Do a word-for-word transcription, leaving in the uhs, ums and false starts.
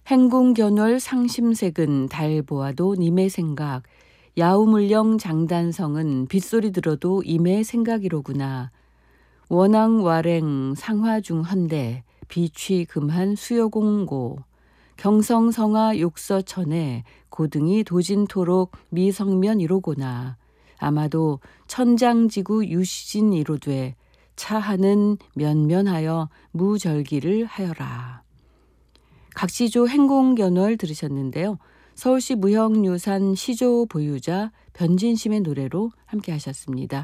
행궁견월 상심색은 달 보아도 님의 생각, 야우물령 장단성은 빗소리 들어도 임의 생각이로구나. 원앙와랭 상화중헌대 비취금한 수여공고 경성성하 욕서천에 고등이 도진토록 미성면이로구나. 아마도 천장지구 유시진이로되 차하는 면면하여 무절기를 하여라. 각시조 행궁견월 들으셨는데요. 서울시 무형유산 시조 보유자 변진심의 노래로 함께 하셨습니다.